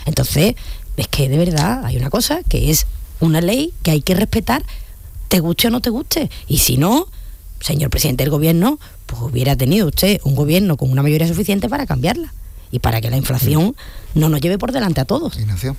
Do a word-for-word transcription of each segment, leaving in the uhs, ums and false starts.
Entonces, es que de verdad hay una cosa que es una ley que hay que respetar, te guste o no te guste. Y si no, señor presidente del gobierno, pues hubiera tenido usted un gobierno con una mayoría suficiente para cambiarla y para que la inflación no nos lleve por delante a todos. Ignacio.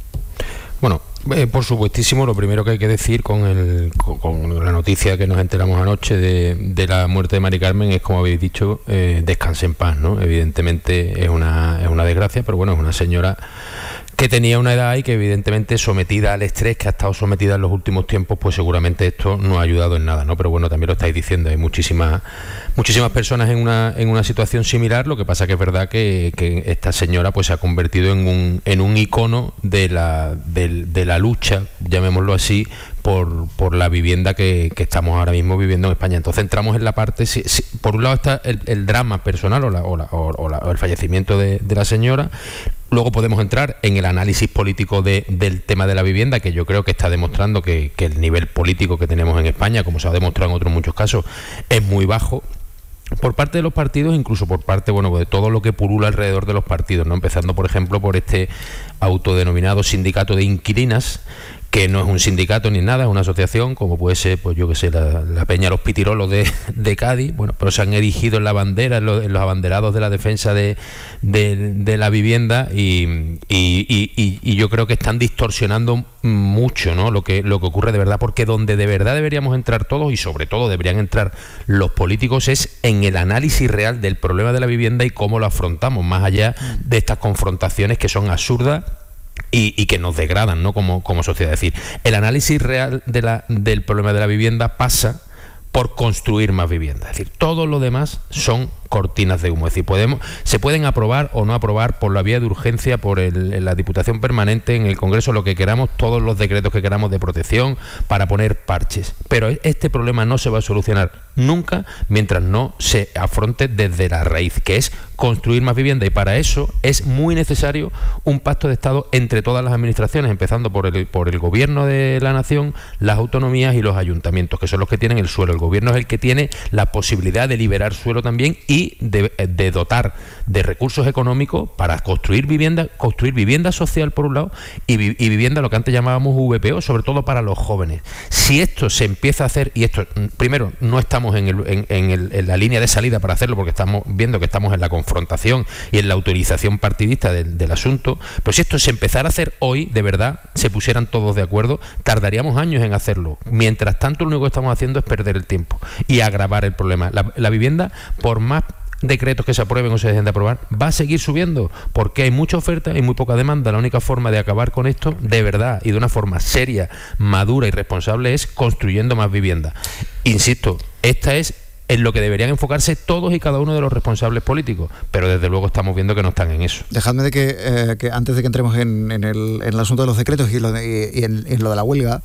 Bueno, eh, por supuestísimo, lo primero que hay que decir con, el, con, con la noticia que nos enteramos anoche de, de la muerte de Mari Carmen es, como habéis dicho, eh, descanse en paz, ¿no? Evidentemente es una, es una desgracia, pero bueno, es una señora que tenía una edad y que evidentemente, sometida al estrés que ha estado sometida en los últimos tiempos, pues seguramente esto no ha ayudado en nada, ¿no? Pero bueno, también lo estáis diciendo, hay muchísimas muchísimas personas en una en una situación similar. Lo que pasa que es verdad que, que esta señora pues se ha convertido en un en un icono de la de, de la lucha, llamémoslo así, por, por la vivienda que, que estamos ahora mismo viviendo en España. Entonces entramos en la parte, si, si, por un lado está el, el drama personal o, la, o, la, o, o, la, o el fallecimiento de, de la señora. Luego podemos entrar en el análisis político de, del tema de la vivienda, que yo creo que está demostrando que, que el nivel político que tenemos en España, como se ha demostrado en otros muchos casos, es muy bajo por parte de los partidos, incluso por parte, bueno, de todo lo que pulula alrededor de los partidos, ¿no? Empezando, por ejemplo, por este autodenominado sindicato de inquilinas, que no es un sindicato ni nada, es una asociación, como puede ser, pues yo que sé, la, la Peña Los Pitirolos de, de Cádiz, bueno, pero se han erigido en la bandera, en los, en los abanderados de la defensa de, de, de la vivienda y, y, y, y yo creo que están distorsionando mucho, ¿no? Lo que, lo que ocurre de verdad, porque donde de verdad deberíamos entrar todos y sobre todo deberían entrar los políticos es en el análisis real del problema de la vivienda y cómo lo afrontamos, más allá de estas confrontaciones que son absurdas Y, y que nos degradan, ¿no? como, como sociedad. Es decir, el análisis real de la, del problema de la vivienda pasa por construir más vivienda. Es decir, todo lo demás son cortinas de humo. Es decir, podemos, se pueden aprobar o no aprobar por la vía de urgencia, por el, en la Diputación Permanente, en el Congreso, lo que queramos, todos los decretos que queramos de protección para poner parches. Pero este problema no se va a solucionar nunca mientras no se afronte desde la raíz, que es construir más vivienda, y para eso es muy necesario un pacto de Estado entre todas las administraciones, empezando por el, por el Gobierno de la Nación, las autonomías y los ayuntamientos, que son los que tienen el suelo. El Gobierno es el que tiene la posibilidad de liberar suelo también y de, de dotar de recursos económicos para construir vivienda, construir vivienda social por un lado y, vi, y vivienda, lo que antes llamábamos V P O, sobre todo para los jóvenes. Si esto se empieza a hacer, y esto, primero, no estamos en, el, en, en, el, en la línea de salida para hacerlo, porque estamos viendo que estamos en la confrontación y en la autorización partidista del, del asunto, pero si esto se empezara a hacer hoy, de verdad, se pusieran todos de acuerdo, tardaríamos años en hacerlo. Mientras tanto, lo único que estamos haciendo es perder el tiempo y agravar el problema. La, la vivienda, por más decretos que se aprueben o se dejen de aprobar, va a seguir subiendo porque hay mucha oferta y muy poca demanda. La única forma de acabar con esto de verdad y de una forma seria, madura y responsable es construyendo más vivienda. Insisto, esta es en lo que deberían enfocarse todos y cada uno de los responsables políticos, pero desde luego estamos viendo que no están en eso. Dejadme de que, eh, que antes de que entremos en, en, el, en el asunto de los decretos y, lo de, y en, en lo de la huelga,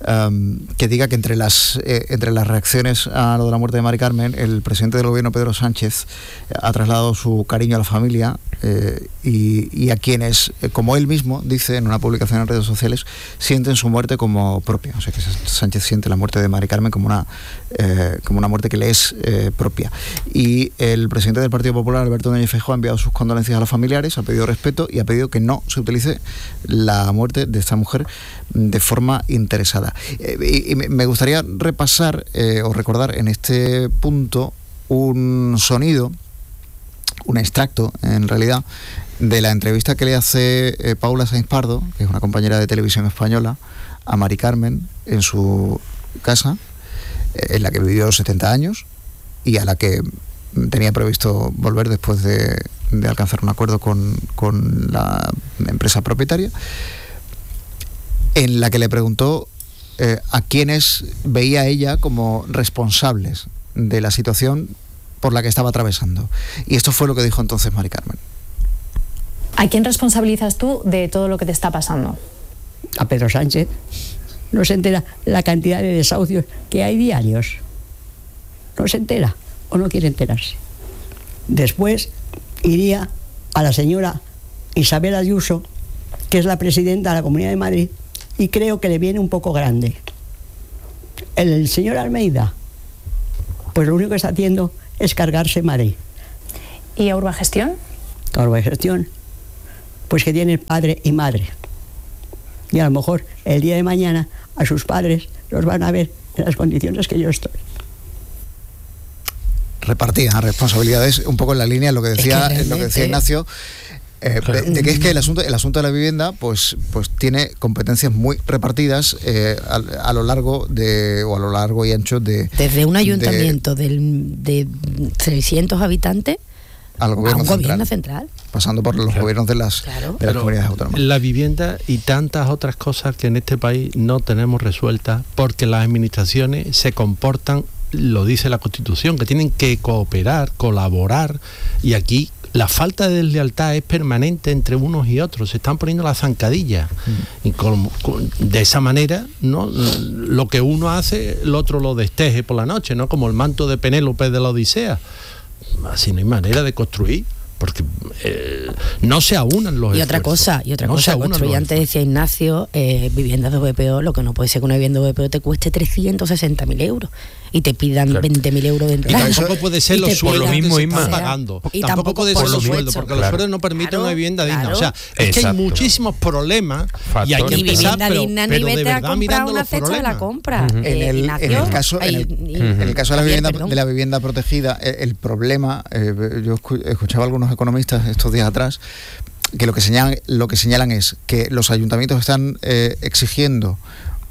um, que diga que entre las eh, entre las reacciones a lo de la muerte de Mari Carmen, el presidente del gobierno, Pedro Sánchez, ha trasladado su cariño a la familia eh, y, y a quienes, eh, como él mismo dice en una publicación en redes sociales, sienten su muerte como propia. O sea que Sánchez siente la muerte de Mari Carmen como una, eh, como una muerte que le es Eh, propia. Y el presidente del Partido Popular, Alberto Núñez Feijóo, ha enviado sus condolencias a los familiares, ha pedido respeto y ha pedido que no se utilice la muerte de esta mujer de forma interesada. Eh, y, y me gustaría repasar eh, o recordar en este punto un sonido, un extracto en realidad, de la entrevista que le hace eh, Paula Sainz Pardo, que es una compañera de televisión española, a Mari Carmen en su casa, eh, en la que vivió setenta años y a la que tenía previsto volver después de, de alcanzar un acuerdo con, con la empresa propietaria, en la que le preguntó eh, a quiénes veía ella como responsables de la situación por la que estaba atravesando. Y esto fue lo que dijo entonces Mari Carmen. ¿A quién responsabilizas tú de todo lo que te está pasando? A Pedro Sánchez. No se entera la cantidad de desahucios que hay diarios. No se entera o no quiere enterarse. Después iría a la señora Isabel Ayuso, que es la presidenta de la Comunidad de Madrid, y creo que le viene un poco grande. El señor Almeida, pues lo único que está haciendo es cargarse Madrid. ¿Y a Urbagestión? A Urbagestión, pues que tienen padre y madre. Y a lo mejor el día de mañana a sus padres los van a ver en las condiciones que yo estoy. Repartían responsabilidades un poco en la línea de lo que decía, es que lo que decía Ignacio. Eh, de, de que es que el asunto el asunto de la vivienda pues pues tiene competencias muy repartidas eh, a, a lo largo de o a lo largo y ancho de desde un ayuntamiento de, del, de seiscientos habitantes al gobierno, a un central, gobierno central, pasando por los claro. gobiernos de las, claro. de las comunidades autónomas. La vivienda y tantas otras cosas que en este país no tenemos resueltas porque las administraciones se comportan, lo dice la Constitución, que tienen que cooperar, colaborar, y aquí la falta de lealtad es permanente entre unos y otros, se están poniendo la zancadilla mm. y con, con, de esa manera, ¿no? Lo que uno hace, el otro lo desteje por la noche, ¿no? Como el manto de Penélope de la Odisea. Así no hay manera de construir, porque eh, no se aunan los y esfuerzos. otra cosa y otra no cosa construir, antes decía Ignacio, eh, viviendas de V P O, lo que no puede ser que una vivienda de V P O te cueste trescientos sesenta mil euros y te pidan claro. veinte mil euros de entrada. Y tampoco puede ser los sueldos que se están pagando. Y tampoco, tampoco puede ser los sueldos, porque claro. los sueldos no permiten claro, una vivienda digna. Claro. O sea, es Exacto. que hay muchísimos problemas Factor. y hay que ni empezar, vivienda pero, digna, pero ni de vete a verdad comprar mirando una los cesta problemas. de la compra. Uh-huh. eh, en, el, en el caso, en el, y, en el caso de la vivienda de la vivienda protegida, el, el problema, eh, yo escuchaba a algunos economistas estos días atrás que lo que señalan, lo que señalan es que los ayuntamientos están eh, exigiendo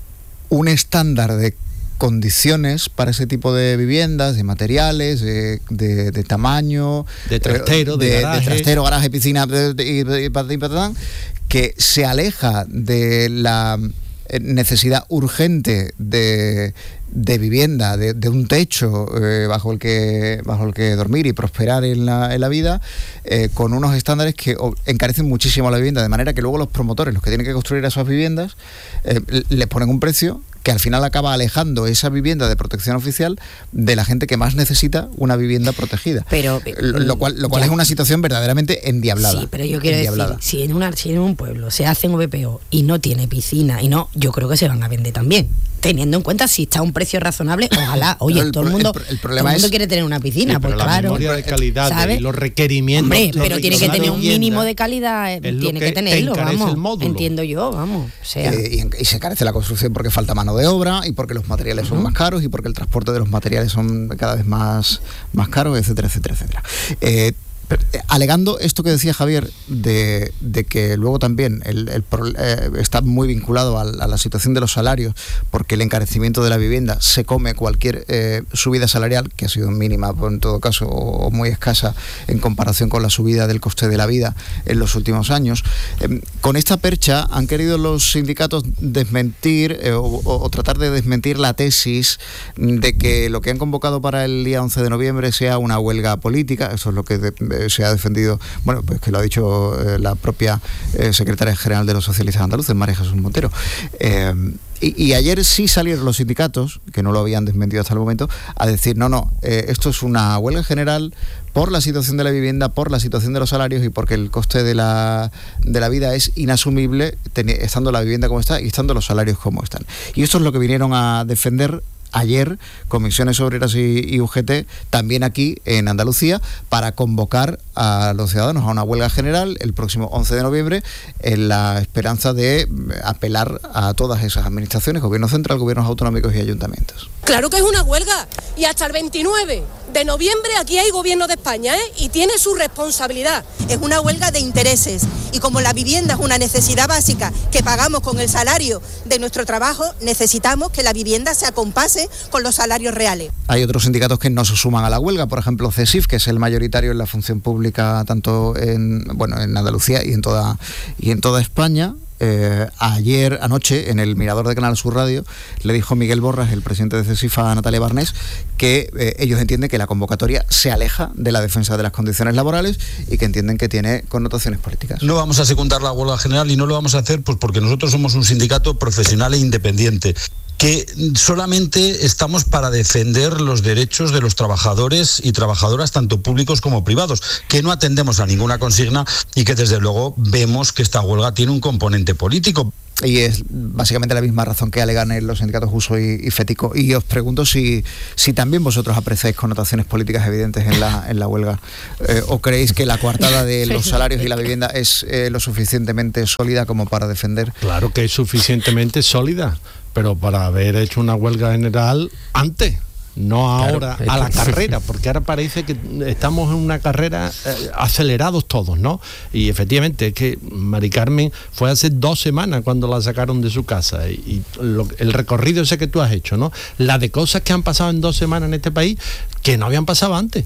un estándar de condiciones para ese tipo de viviendas, de materiales, de, de, de tamaño, de trastero, de, de, garaje. de trastero, garaje, piscina, de, de, de, de, de, que se aleja de la necesidad urgente de, de vivienda, de, de un techo eh, bajo el que bajo el que dormir y prosperar en la, en la vida, eh, con unos estándares que encarecen muchísimo la vivienda, de manera que luego los promotores, los que tienen que construir esas viviendas, eh, le ponen un precio que al final acaba alejando esa vivienda de protección oficial de la gente que más necesita una vivienda protegida. Pero lo, lo cual, lo cual es una situación verdaderamente endiablada. Sí, pero yo quiero endiablada. decir, si en, una, si en un pueblo se hace un V P O y no tiene piscina, y no, yo creo que se van a vender también. Teniendo en cuenta si está a un precio razonable, ojalá, oye, el, todo el mundo, el, el todo el mundo es, quiere tener una piscina, sí, pues la claro. memoria de calidad, ¿sabes? Y los requerimientos. Hombre, los pero tiene que tener un mínimo de calidad, tiene que, que tenerlo, vamos. Entiendo yo, vamos. O sea. eh, y, y se carece la construcción porque falta mano de obra y porque los materiales uh-huh. son más caros y porque el transporte de los materiales son cada vez más, más caros, etcétera, etcétera, etcétera. Eh, Pero, eh, alegando esto que decía Javier, de, de que luego también el, el, eh, está muy vinculado a, a la situación de los salarios, porque el encarecimiento de la vivienda se come cualquier eh, subida salarial, que ha sido mínima en todo caso, o muy escasa en comparación con la subida del coste de la vida en los últimos años. Eh, con esta percha han querido los sindicatos desmentir eh, o, o, o tratar de desmentir la tesis de que lo que han convocado para el día once de noviembre sea una huelga política. Eso es lo que de, se ha defendido, bueno, pues que lo ha dicho eh, la propia eh, secretaria general de los socialistas andaluces, María Jesús Montero. Eh, y, y ayer sí salieron los sindicatos, que no lo habían desmentido hasta el momento, a decir, no, no, eh, esto es una huelga general por la situación de la vivienda, por la situación de los salarios y porque el coste de la, de la vida es inasumible, ten, estando la vivienda como está y estando los salarios como están. Y esto es lo que vinieron a defender ayer Comisiones Obreras y, y U G T, también aquí en Andalucía, para convocar a los ciudadanos a una huelga general el próximo once de noviembre, en la esperanza de apelar a todas esas administraciones, gobierno central, gobiernos autonómicos y ayuntamientos. Claro que es una huelga, y hasta el veintinueve de noviembre aquí hay gobierno de España, ¿eh? Y tiene su responsabilidad. Es una huelga de intereses, y como la vivienda es una necesidad básica que pagamos con el salario de nuestro trabajo, necesitamos que la vivienda se acompase con los salarios reales. Hay otros sindicatos que no se suman a la huelga, por ejemplo CESIF, que es el mayoritario en la función pública tanto en, bueno, en Andalucía y en toda, y en toda España. Eh, ayer, anoche, en el Mirador de Canal Sur Radio, le dijo Miguel Borras, el presidente de CESIF, a Natalia Barnés, que eh, ellos entienden que la convocatoria se aleja de la defensa de las condiciones laborales y que entienden que tiene connotaciones políticas. No vamos a secundar la huelga general y no lo vamos a hacer pues porque nosotros somos un sindicato profesional e independiente, que solamente estamos para defender los derechos de los trabajadores y trabajadoras, tanto públicos como privados, que no atendemos a ninguna consigna y que desde luego vemos que esta huelga tiene un componente político. y es básicamente la misma razón que alegan los sindicatos Uso y, y Fetico. Y os pregunto si, si también vosotros apreciáis connotaciones políticas evidentes en la, en la huelga, eh, o creéis que la coartada de los salarios y la vivienda es eh, lo suficientemente sólida como para defender. Claro que es suficientemente sólida, pero para haber hecho una huelga general antes, no ahora, claro, a la carrera, porque ahora parece que estamos en una carrera eh, acelerados todos, ¿no? Y efectivamente es que Mari Carmen fue hace dos semanas cuando la sacaron de su casa, y, y lo, el recorrido ese que tú has hecho, ¿no? La de cosas que han pasado en dos semanas en este país que no habían pasado antes,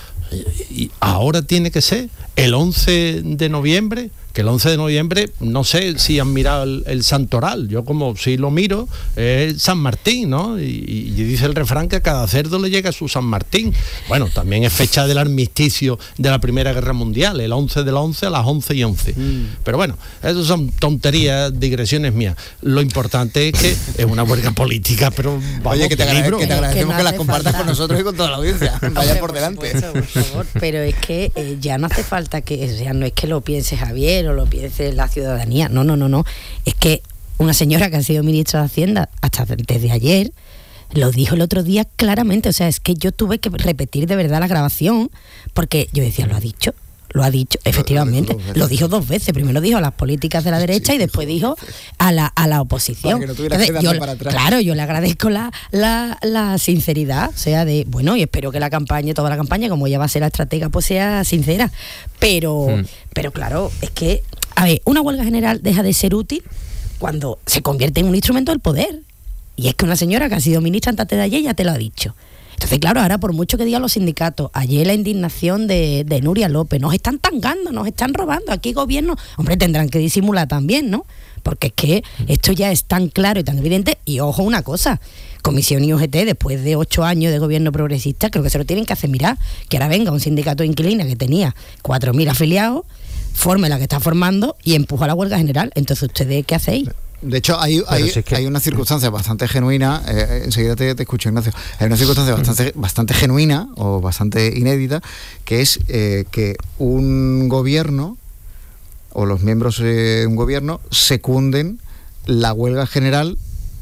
y, y ahora tiene que ser el once de noviembre, que el once de noviembre, no sé si han mirado el, el santoral, yo como si lo miro, es San Martín, ¿no? Y, y dice el refrán que a cada cerdo le llega su San Martín. Bueno, también es fecha del armisticio de la Primera Guerra Mundial, el once del once a las once y once. Mm. Pero bueno, eso son tonterías, digresiones mías. Lo importante es que es una huelga política, pero vamos, oye, que te, agrade- que te agradecemos que, que no la compartas falta con nosotros y con toda la audiencia. Vaya por delante. Por, supuesto, por favor, pero es que eh, ya no hace falta que, o sea, no es que lo piense Javier o lo piense la ciudadanía, no, no, no, no, es que una señora que ha sido ministra de Hacienda hasta desde ayer lo dijo el otro día claramente, o sea, es que yo tuve que repetir de verdad la grabación porque yo decía, lo ha dicho, lo ha dicho, efectivamente, lo dijo, lo dijo dos veces, primero dijo a las políticas de la derecha sí, y después dijo a la, a la oposición. Para que no Entonces, yo, para atrás. Claro, yo le agradezco la, la, la sinceridad, o sea, de, bueno, y espero que la campaña, toda la campaña, como ella va a ser la estratega, pues sea sincera, pero, mm. pero claro, es que, a ver, una huelga general deja de ser útil cuando se convierte en un instrumento del poder, y es que una señora que ha sido ministra antes de ayer ya te lo ha dicho. Entonces, claro, ahora por mucho que digan los sindicatos, ayer la indignación de, de Nuria López, nos están tangando, nos están robando, aquí gobierno, hombre, tendrán que disimular también, ¿no? Porque es que esto ya es tan claro y tan evidente, y ojo una cosa, Comisión y U G T, después de ocho años de gobierno progresista, creo que se lo tienen que hacer mirar, que ahora venga un sindicato de inquilinas que tenía cuatro mil afiliados, forme la que está formando y empuja a la huelga general. Entonces, ¿ustedes qué hacéis? De hecho, hay, hay, si es que... hay una circunstancia bastante genuina, eh, enseguida te, te escucho, Ignacio, hay una circunstancia bastante, bastante genuina o bastante inédita, que es eh, que un gobierno o los miembros de un gobierno secunden la huelga general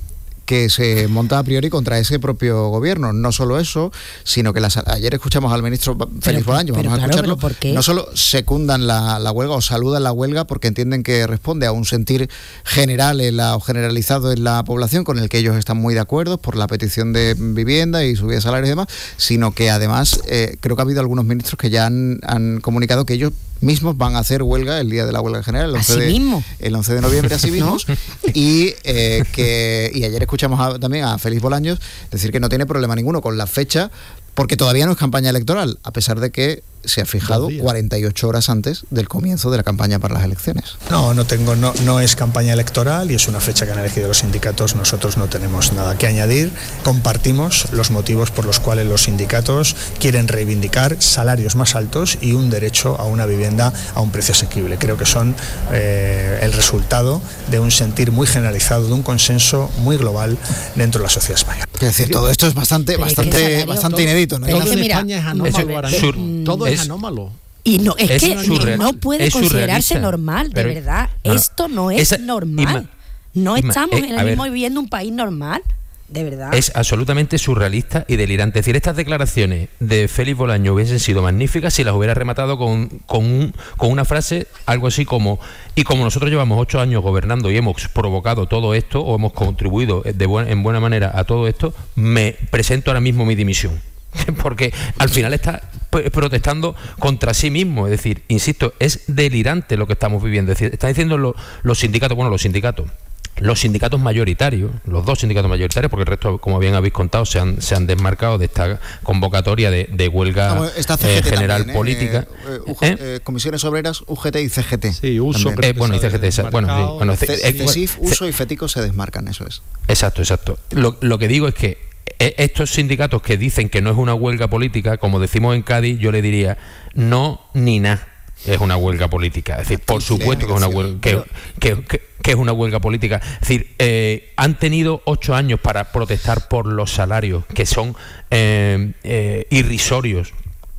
que se monta a priori contra ese propio gobierno. No solo eso, sino que las, ayer escuchamos al ministro Félix Bolaños, vamos a escucharlo, no solo secundan la, la huelga o saludan la huelga porque entienden que responde a un sentir general en la, o generalizado en la población con el que ellos están muy de acuerdo por la petición de vivienda y subida de salarios y demás, sino que además eh, creo que ha habido algunos ministros que ya han, han comunicado que ellos mismos van a hacer huelga el día de la huelga general, el once, de, el once de noviembre, así mismos, ¿no? y eh, que y ayer escuchamos a, también a Félix Bolaños decir que no tiene problema ninguno con la fecha, porque todavía no es campaña electoral, a pesar de que se ha fijado cuarenta y ocho horas antes del comienzo de la campaña para las elecciones. No, no tengo, no, no es campaña electoral y es una fecha que han elegido los sindicatos. Nosotros no tenemos nada que añadir. Compartimos los motivos por los cuales los sindicatos quieren reivindicar salarios más altos y un derecho a una vivienda a un precio asequible. Creo que son eh, el resultado de un sentir muy generalizado, de un consenso muy global dentro de la sociedad española. Es decir, todo esto es bastante, bastante, salario, bastante todo, inédito, ¿no? Todo es que, en mira, España es anómalo. Es, sur, todo es, es anómalo. Y no, es, es que surreal, no puede es considerarse normal, de verdad. No, Esto no es esa, normal. Ima, no Ima, estamos eh, en el mismo ver, viviendo un país normal, de verdad. Es absolutamente surrealista y delirante. Es decir, estas declaraciones de Félix Bolaños hubiesen sido magníficas si las hubiera rematado con, con, un, con una frase, algo así como: y como nosotros llevamos ocho años gobernando y hemos provocado todo esto, o hemos contribuido de buen, en buena manera a todo esto, me presento ahora mismo mi dimisión. Porque al final está protestando contra sí mismo. Es decir, insisto, es delirante lo que estamos viviendo. Es decir, están diciendo lo, los sindicatos, bueno, los sindicatos, los sindicatos mayoritarios, los dos sindicatos mayoritarios, porque el resto, como bien habéis contado, se han, se han desmarcado de esta convocatoria de, de huelga no, eh, general también, política. Eh, U G, ¿Eh? Eh, Comisiones Obreras, U G T y C G T. Sí, uso. Eh, bueno, y C G T, bueno, sí, bueno, C, C, CESIF, Uso y Fetico se desmarcan, eso es. Exacto, exacto. Lo, lo que digo es que estos sindicatos que dicen que no es una huelga política, como decimos en Cádiz, yo le diría no ni nada. Es una huelga política. Es decir, por supuesto que es una huelga, que, que, que, que es una huelga política. Es decir, eh, han tenido ocho años para protestar por los salarios, que son eh, eh, irrisorios.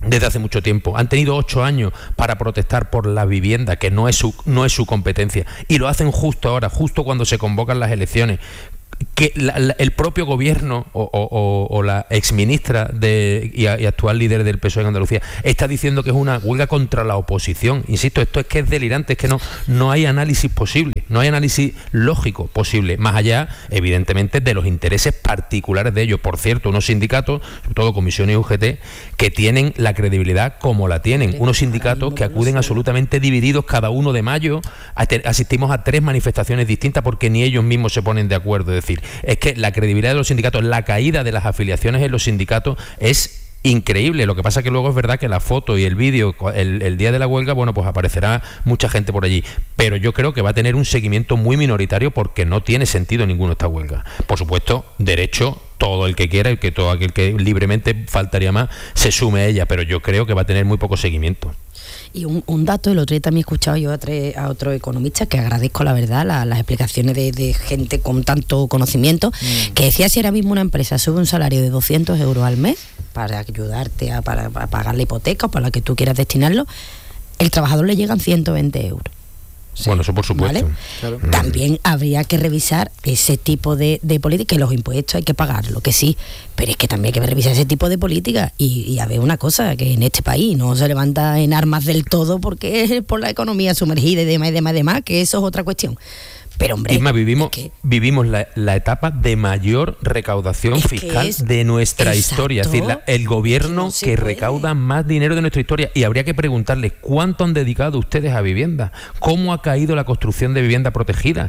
desde hace mucho tiempo. Han tenido ocho años para protestar por la vivienda, que no es su, no es su competencia, y lo hacen justo ahora, justo cuando se convocan las elecciones. Que la, la, el propio gobierno o, o, o la exministra de, y, a, y actual líder del P S O E en Andalucía está diciendo que es una huelga contra la oposición. Insisto, esto es que es delirante, es que no, no hay análisis posible, no hay análisis lógico posible, más allá, evidentemente, de los intereses particulares de ellos. Por cierto, unos sindicatos, sobre todo comisiones y U G T, que tienen la credibilidad como la tienen. Unos sindicatos que acuden absolutamente divididos cada uno de mayo. Asistimos a tres manifestaciones distintas porque ni ellos mismos se ponen de acuerdo. Es decir, es que la credibilidad de los sindicatos, la caída de las afiliaciones en los sindicatos es increíble. Lo que pasa que luego es verdad que la foto y el vídeo, el, el día de la huelga, bueno, pues aparecerá mucha gente por allí. Pero yo creo que va a tener un seguimiento muy minoritario porque no tiene sentido ninguno esta huelga. Por supuesto, derecho todo el que quiera y que todo aquel que libremente, faltaría más, se sume a ella, pero yo creo que va a tener muy poco seguimiento. Y un, un dato, el otro día también he escuchado yo a, tres, a otro economista, que agradezco la verdad la, las explicaciones de, de gente con tanto conocimiento, mm. que decía, si ahora mismo una empresa sube un salario de doscientos euros al mes para ayudarte a, para, para pagar la hipoteca o para la que tú quieras destinarlo, el trabajador le llegan ciento veinte euros. Sí, bueno, eso por supuesto. ¿Vale? Claro. También habría que revisar ese tipo de, de política, que los impuestos hay que pagarlo, que sí, pero es que también hay que revisar ese tipo de política y, y a ver una cosa, que en este país no se levanta en armas del todo porque es por la economía sumergida y demás y demás y demás, que eso es otra cuestión. Pero hombre, Isma, vivimos, es que, vivimos la, la etapa de mayor recaudación fiscal es, de nuestra exacto, historia. Es decir, la, el gobierno que, no que recauda más dinero de nuestra historia. Y habría que preguntarles cuánto han dedicado ustedes a vivienda, cómo ha caído la construcción de vivienda protegida.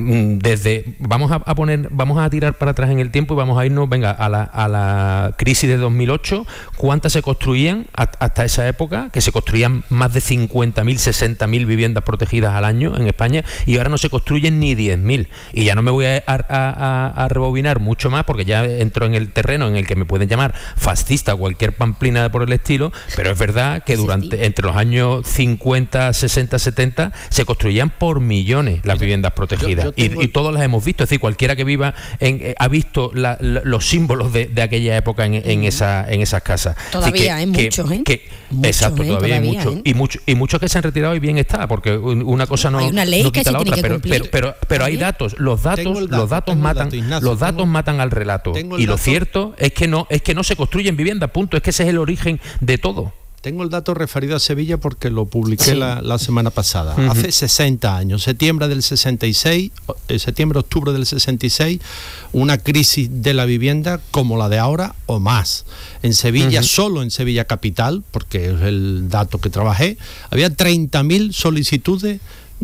Desde vamos a, a poner, vamos a tirar para atrás en el tiempo y vamos a irnos, venga, a la, a la crisis de dos mil ocho. ¿Cuántas se construían a, hasta esa época? Que se construían más de cincuenta mil, sesenta mil viviendas protegidas al año en España, y ahora no se construyen ni diez mil. Y ya no me voy a, a, a, a rebobinar mucho más porque ya entro en el terreno en el que me pueden llamar fascista o cualquier pamplina por el estilo, pero es verdad que durante entre los años cincuenta, sesenta, setenta se construían por millones las viviendas protegidas. Yo, yo y, y todos las hemos visto. Es decir, cualquiera que viva en, eh, ha visto la, la, los símbolos de, de aquella época en, en, esa, en esas casas. Todavía hay muchos, ¿eh? Que, mucho, exacto, ¿eh? todavía, todavía hay muchos. ¿eh? Y, mucho, y muchos que se han retirado y bien está, porque una cosa no, una ley no quita que la otra. Pero, pero, pero, pero hay ¿eh? datos. Los datos, dato, los datos matan, dato, Ignacio, los datos tengo, matan al relato. Y lo dato, cierto es que no, es que no se construyen viviendas, punto. Es que ese es el origen de todo. Tengo el dato referido a Sevilla porque lo publiqué sí. la, la semana pasada. Uh-huh. Hace sesenta años, septiembre del sesenta y seis, septiembre, octubre del sesenta y seis, una crisis de la vivienda como la de ahora o más. En Sevilla, uh-huh. solo en Sevilla capital, porque es el dato que trabajé, había treinta mil solicitudes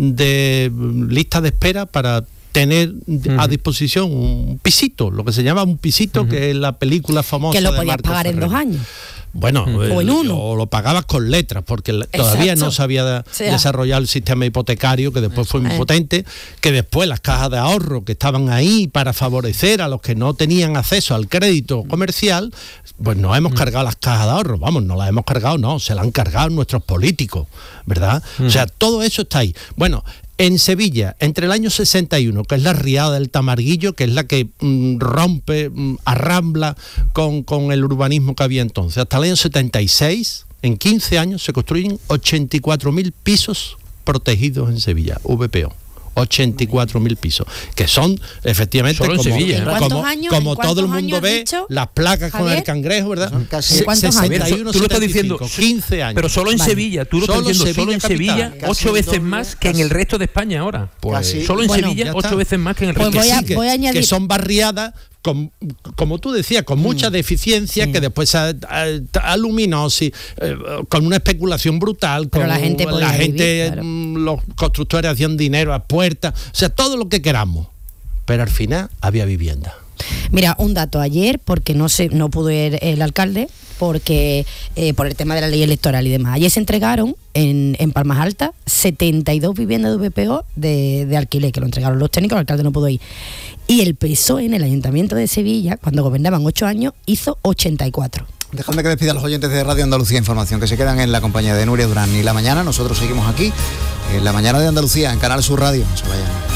de lista de espera para tener uh-huh. a disposición un pisito, lo que se llama un pisito, uh-huh. que es la película famosa que lo de podías Marco pagar Ferrer. En dos años. Bueno, uh-huh. el, o en uno. O lo pagabas con letras, porque exacto. todavía no se había o sea, desarrollado el sistema hipotecario, que después fue muy eh. potente, que después las cajas de ahorro que estaban ahí para favorecer a los que no tenían acceso al crédito comercial, pues no hemos uh-huh. cargado las cajas de ahorro, vamos, no las hemos cargado, no, se las han cargado nuestros políticos, ¿verdad? Uh-huh. O sea, todo eso está ahí. Bueno, en Sevilla, entre el año sesenta y uno, que es la riada del Tamarguillo, que es la que mm, rompe, mm, arrambla con, con el urbanismo que había entonces, hasta el año setenta y seis, en quince años se construyen ochenta y cuatro mil pisos protegidos en Sevilla, V P O. ochenta y cuatro mil pisos, que son efectivamente solo como, Sevilla, como, años, como todo el mundo ve, dicho, las placas Javier, con el cangrejo, ¿verdad? Casi sesenta y uno, tú lo estás diciendo, quince años. Pero solo en vale. Sevilla, tú lo solo estás diciendo, Sevilla solo en Sevilla, capital, ocho veces doble, más que casi, en el resto de España ahora. Pues, casi, solo en bueno, Sevilla, ocho veces más que en el pues resto voy de a, España. voy a añadir, que son barriadas con, como tú decías, con mucha deficiencia, mm. que después a, a, a luminosis, eh, con una especulación brutal, con la gente, la gente vivir, claro. los constructores hacían dinero a puertas, o sea, todo lo que queramos, pero al final había vivienda. Mira, un dato ayer, porque no se, no pudo ir el alcalde, porque eh, por el tema de la ley electoral y demás. Ayer se entregaron en, en Palmas Altas setenta y dos viviendas de V P O de, de alquiler, que lo entregaron los técnicos, el alcalde no pudo ir. Y el P S O E en el Ayuntamiento de Sevilla, cuando gobernaban ocho años, hizo ochenta y cuatro. Dejadme que despida a los oyentes de Radio Andalucía Información, que se quedan en la compañía de Nuria Durán. Y la mañana, nosotros seguimos aquí, en la mañana de Andalucía, en Canal Sur Radio. No se vayan.